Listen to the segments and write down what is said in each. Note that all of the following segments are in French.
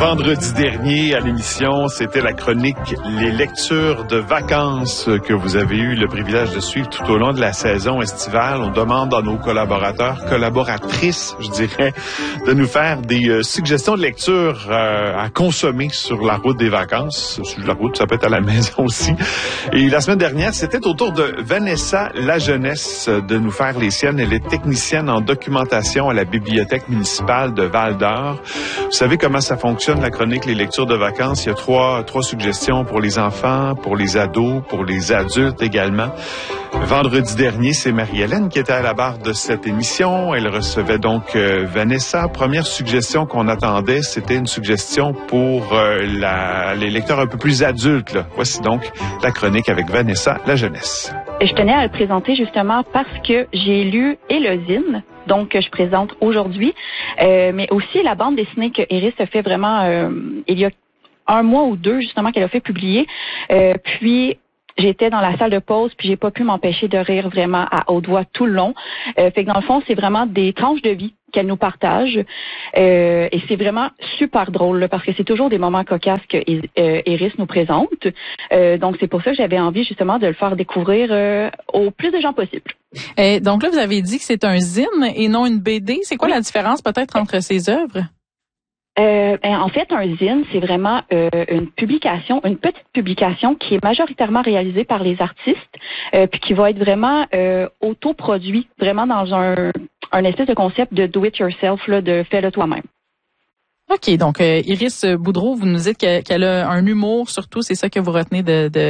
Vendredi dernier, à l'émission, c'était la chronique Les lectures de vacances que vous avez eu le privilège de suivre tout au long de la saison estivale. On demande à nos collaborateurs, collaboratrices, je dirais, de nous faire des suggestions de lecture à consommer sur la route des vacances. Sur la route, ça peut être à la maison aussi. Et la semaine dernière, c'était au tour de Vanessa Lajeunesse de nous faire les siennes. Elle est technicienne en documentation à la Bibliothèque municipale de Val-d'Or. Vous savez comment ça fonctionne, la chronique Les lectures de vacances? Il y a trois suggestions pour les enfants, pour les ados, pour les adultes également. Vendredi dernier, c'est Marie-Hélène qui était à la barre de cette émission. Elle recevait donc Vanessa. Première suggestion qu'on attendait, c'était une suggestion pour les lecteurs un peu plus adultes, là. Voici donc la chronique avec Vanessa Lajeunesse. Je tenais à le présenter justement parce que j'ai lu Élosine, donc que je présente aujourd'hui, mais aussi la bande dessinée que Iris a fait vraiment il y a un mois ou deux justement qu'elle a fait publier. Puis j'étais dans la salle de pause, puis j'ai pas pu m'empêcher de rire vraiment à haute voix tout le long. Fait que dans le fond, c'est vraiment des tranches de vie qu'elle nous partage. Et c'est vraiment super drôle, là, parce que c'est toujours des moments cocasses que Iris nous présente. Donc, c'est pour ça que j'avais envie justement de le faire découvrir au plus de gens possible. Donc là, vous avez dit que c'est un zine et non une BD. C'est quoi la différence peut-être entre ces œuvres? En fait, un zine, c'est vraiment une petite publication qui est majoritairement réalisée par les artistes, puis qui va être vraiment autoproduit, vraiment dans un espèce de concept de do it yourself, là, de fais-le toi-même. OK, donc Iris Boudreau, vous nous dites qu'elle a un humour, surtout, c'est ça que vous retenez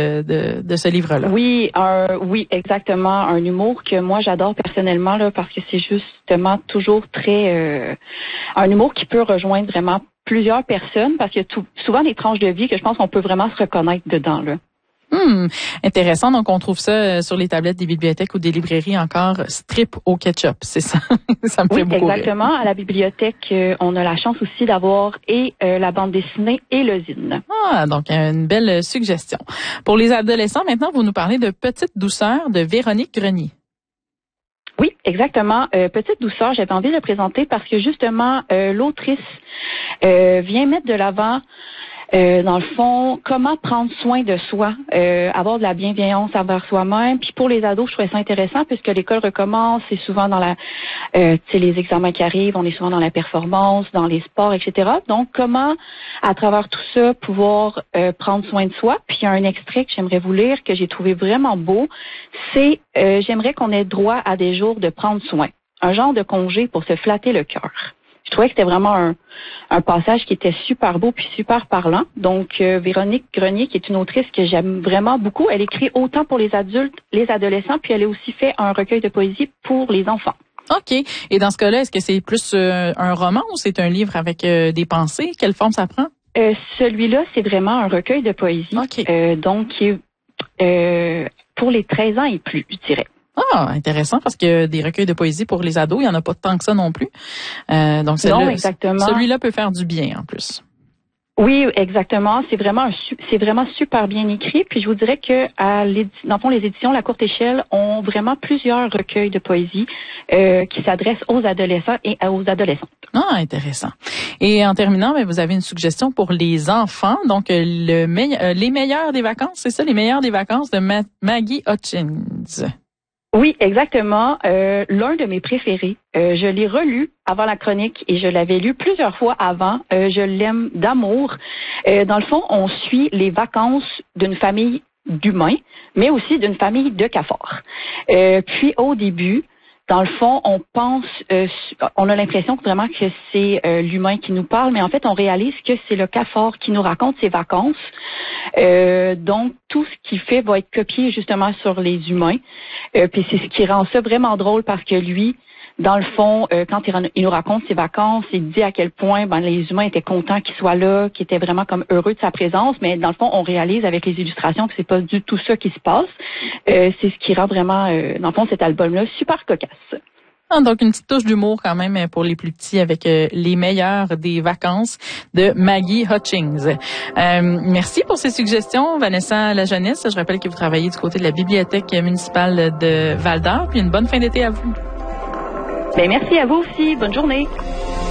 de ce livre-là. Oui, exactement, un humour que moi j'adore personnellement, là, parce que c'est justement toujours très un humour qui peut rejoindre vraiment plusieurs personnes, parce qu'il y a souvent des tranches de vie que je pense qu'on peut vraiment se reconnaître dedans, là. Intéressant. Donc, on trouve ça sur les tablettes des bibliothèques ou des librairies encore, strip au ketchup, c'est ça? Ça me fait beaucoup rire. Exactement. À la bibliothèque, on a la chance aussi d'avoir la bande dessinée et le zine. Donc une belle suggestion. Pour les adolescents, maintenant, vous nous parlez de Petite douceur de Véronique Grenier. Oui, exactement. Petite douceur, j'avais envie de le présenter parce que justement, l'autrice vient mettre de l'avant dans le fond, comment prendre soin de soi, avoir de la bienveillance envers soi-même. Puis pour les ados, je trouvais ça intéressant puisque l'école recommence, c'est souvent dans les examens qui arrivent, on est souvent dans la performance, dans les sports, etc. Donc, comment, à travers tout ça, pouvoir prendre soin de soi. Puis il y a un extrait que j'aimerais vous lire, que j'ai trouvé vraiment beau. C'est j'aimerais qu'on ait droit à des jours de prendre soin. Un genre de congé pour se flatter le cœur. Je trouvais que c'était vraiment un passage qui était super beau puis super parlant. Donc, Véronique Grenier, qui est une autrice que j'aime vraiment beaucoup, elle écrit autant pour les adultes, les adolescents, puis elle a aussi fait un recueil de poésie pour les enfants. OK. Et dans ce cas-là, est-ce que c'est plus un roman ou c'est un livre avec des pensées? Quelle forme ça prend? Celui-là, c'est vraiment un recueil de poésie. Okay. Donc, qui est pour les 13 ans et plus, je dirais. Intéressant, parce que des recueils de poésie pour les ados, il y en a pas tant que ça non plus. Donc celui-là peut faire du bien en plus. Oui, exactement. C'est vraiment super bien écrit. Puis je vous dirais que dans le fond, les éditions La Courte Échelle ont vraiment plusieurs recueils de poésie qui s'adressent aux adolescents et aux adolescentes. Intéressant. Et en terminant, vous avez une suggestion pour les enfants. Donc les meilleurs des vacances, c'est ça, les meilleurs des vacances de Maggie Hutchins. Oui, exactement. L'un de mes préférés. Je l'ai relu avant la chronique et je l'avais lu plusieurs fois avant. Je l'aime d'amour. Dans le fond, on suit les vacances d'une famille d'humains, mais aussi d'une famille de cafards. Puis au début, dans le fond, on a l'impression vraiment que c'est l'humain qui nous parle, mais en fait, on réalise que c'est le cafard qui nous raconte ses vacances. Donc, tout ce qu'il fait va être copié justement sur les humains. Puis c'est ce qui rend ça vraiment drôle parce que lui, dans le fond, quand il nous raconte ses vacances, il dit à quel point les humains étaient contents qu'il soit là, qu'ils étaient vraiment comme heureux de sa présence. Mais dans le fond, on réalise avec les illustrations que c'est pas du tout ça qui se passe. C'est ce qui rend vraiment, dans le fond, cet album-là super cocasse. Donc, une petite touche d'humour quand même pour les plus petits avec les meilleurs des vacances de Maggie Hutchins. Merci pour ces suggestions, Vanessa Lajeunesse. Je rappelle que vous travaillez du côté de la Bibliothèque municipale de Val-d'Or. Puis une bonne fin d'été à vous. Merci à vous aussi. Bonne journée.